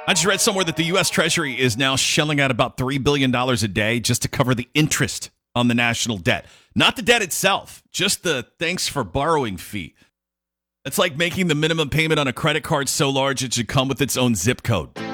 I just read somewhere that the U.S. Treasury is now shelling out about $3 billion a day just to cover the interest on the national debt. Not the debt itself, just the thanks for borrowing fee. It's like making the minimum payment on a credit card so large it should come with its own zip code.